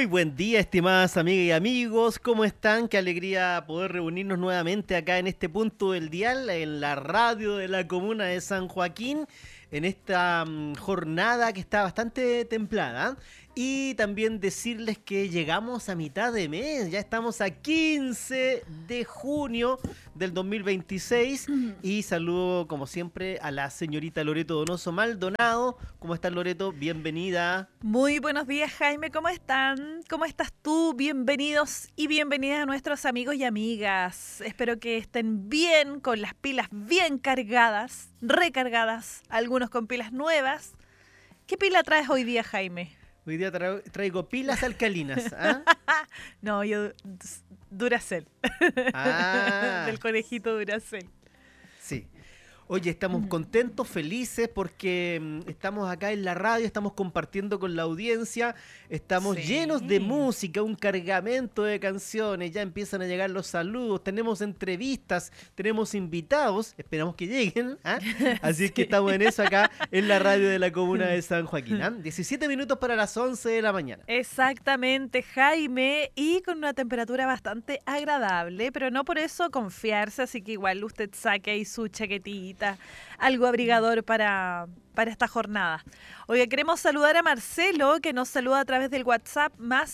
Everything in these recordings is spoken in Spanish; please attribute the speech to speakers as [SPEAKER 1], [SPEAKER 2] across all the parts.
[SPEAKER 1] Muy buen día, estimadas amigas y amigos. ¿Cómo están? Qué alegría poder reunirnos nuevamente acá en este punto del dial, en la radio de la comuna de San Joaquín, en esta jornada que está bastante templada. Y también decirles que llegamos a mitad de mes, ya estamos a 15 de junio del 2026 y saludo como siempre a la señorita Loreto Donoso Maldonado. ¿Cómo estás, Loreto? Bienvenida.
[SPEAKER 2] Muy buenos días, Jaime, ¿cómo están? ¿Cómo estás tú? Bienvenidos y bienvenidas a nuestros amigos y amigas. Espero que estén bien, con las pilas bien cargadas, recargadas, algunos con pilas nuevas. ¿Qué pila traes hoy día, Jaime?
[SPEAKER 1] Hoy día traigo pilas alcalinas. ¿Ah?
[SPEAKER 2] No, yo Duracell.
[SPEAKER 1] Ah.
[SPEAKER 2] Del conejito Duracell.
[SPEAKER 1] Sí. Oye, estamos contentos, felices porque estamos acá en la radio, estamos compartiendo con la audiencia, estamos llenos de música, un cargamento de canciones, ya empiezan a llegar los saludos, tenemos entrevistas, tenemos invitados, esperamos que lleguen, ¿ah? Así es que estamos en eso acá en la radio de la comuna de San Joaquín. 17 minutos para las 11 de la mañana.
[SPEAKER 2] Exactamente, Jaime, y con una temperatura bastante agradable, pero no por eso confiarse, así que igual usted saque ahí su chaquetita, algo abrigador para esta jornada. Oiga, queremos saludar a Marcelo, que nos saluda a través del WhatsApp más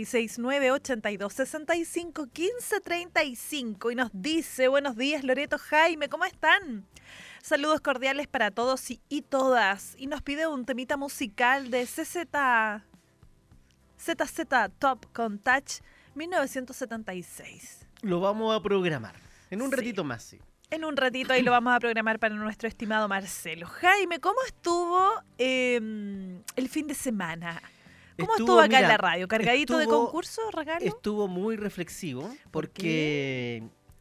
[SPEAKER 2] 569-8265-1535 y nos dice: buenos días, Loreto, Jaime, ¿cómo están? Saludos cordiales para todos y todas. Y nos pide un temita musical de ZZ Top con Touch 1976.
[SPEAKER 1] Lo vamos a programar en un ratito más, sí.
[SPEAKER 2] En un ratito ahí lo vamos a programar para nuestro estimado Marcelo. Jaime, ¿cómo estuvo el fin de semana? ¿Cómo estuvo acá en la radio? ¿Cargadito de concursos, regalo?
[SPEAKER 1] Estuvo muy reflexivo porque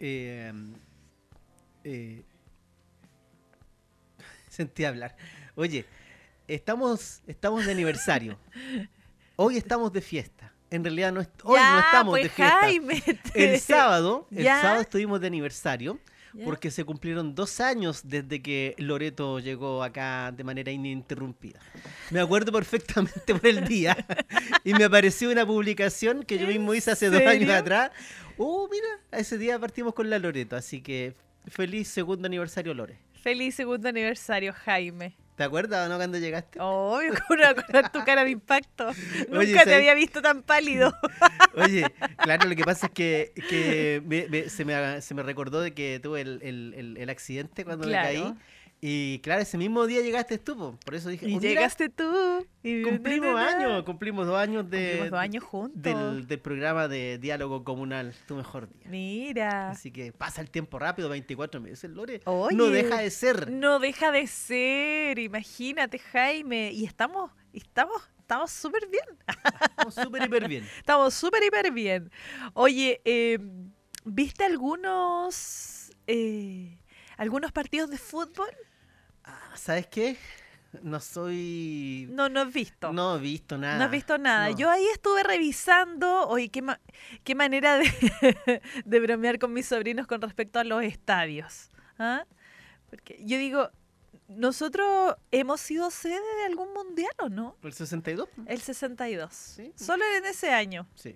[SPEAKER 1] sentí hablar. Oye, estamos de aniversario. Hoy estamos de fiesta. En realidad hoy no estamos de fiesta.
[SPEAKER 2] Jaime,
[SPEAKER 1] El sábado estuvimos de aniversario. Porque se cumplieron 2 años desde que Loreto llegó acá de manera ininterrumpida. Me acuerdo perfectamente por el día. Y me apareció una publicación que yo mismo hice hace 2 años atrás. Mira, ese día partimos con la Loreto. Así que feliz segundo aniversario, Lore.
[SPEAKER 2] Feliz segundo aniversario, Jaime.
[SPEAKER 1] ¿Te acuerdas o no cuando llegaste?
[SPEAKER 2] Obvio, ¿cómo no acordar tu cara de impacto? Nunca te había visto tan pálido.
[SPEAKER 1] Oye, claro, lo que pasa es que se me recordó de que tuve el accidente cuando me caí. Y claro, ese mismo día llegaste tú, por eso dije...
[SPEAKER 2] Y llegaste tú. Y
[SPEAKER 1] cumplimos 2 años
[SPEAKER 2] Cumplimos 2 años juntos.
[SPEAKER 1] Del programa de Diálogo Comunal, Tu Mejor Día.
[SPEAKER 2] Mira.
[SPEAKER 1] Así que pasa el tiempo rápido, 24 meses, Lore.
[SPEAKER 2] Oye,
[SPEAKER 1] no deja de ser.
[SPEAKER 2] No deja de ser, imagínate, Jaime. Y estamos súper bien.
[SPEAKER 1] Estamos súper hiper bien.
[SPEAKER 2] Estamos súper hiper bien. Oye, ¿viste algunos partidos de fútbol?
[SPEAKER 1] ¿Sabes qué? No soy...
[SPEAKER 2] No has visto.
[SPEAKER 1] No he visto nada.
[SPEAKER 2] No has visto nada.
[SPEAKER 1] No.
[SPEAKER 2] Yo ahí estuve revisando. Oye, qué manera de bromear con mis sobrinos con respecto a los estadios. ¿Ah? Porque yo digo, nosotros hemos sido sede de algún mundial, ¿o no?
[SPEAKER 1] ¿El 62?
[SPEAKER 2] El 62.
[SPEAKER 1] ¿Sí?
[SPEAKER 2] Solo en ese año.
[SPEAKER 1] Sí.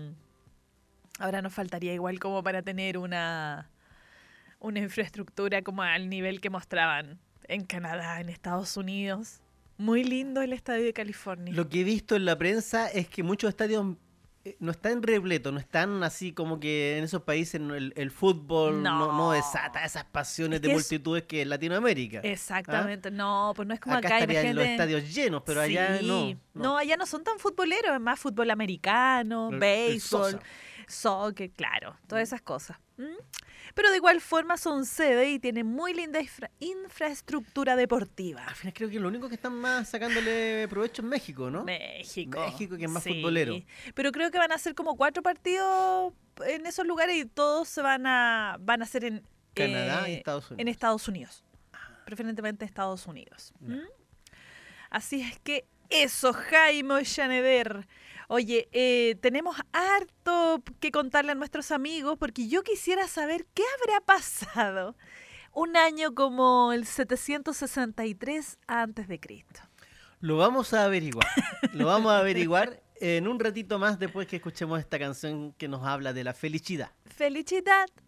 [SPEAKER 2] Ahora nos faltaría igual como para tener una infraestructura como al nivel que mostraban en Canadá, en Estados Unidos. Muy lindo el estadio de California.
[SPEAKER 1] Lo que he visto en la prensa es que muchos estadios no están repletos, no están así como que en esos países el fútbol no desata esas pasiones de multitudes que en Latinoamérica.
[SPEAKER 2] Exactamente, no, pues no es como acá.
[SPEAKER 1] Estarían los estadios llenos, pero allá no.
[SPEAKER 2] No, allá no son tan futboleros, es más fútbol americano, béisbol, soccer, claro, todas esas cosas. Pero de igual forma son sede y tienen muy linda infraestructura deportiva.
[SPEAKER 1] Al final creo que lo único que están más sacándole provecho es México, ¿no?
[SPEAKER 2] México,
[SPEAKER 1] que es más futbolero.
[SPEAKER 2] Pero creo que van a ser como 4 partidos en esos lugares y todos se van a hacer en
[SPEAKER 1] Canadá y Estados Unidos.
[SPEAKER 2] En Estados Unidos. Preferentemente Estados Unidos. Así es que eso, Jaime Ollaneder. Oye, tenemos harto que contarle a nuestros amigos porque yo quisiera saber qué habrá pasado un año como el 763 a.C.
[SPEAKER 1] Lo vamos a averiguar. en un ratito más después que escuchemos esta canción que nos habla de la felicidad.
[SPEAKER 2] Felicidad.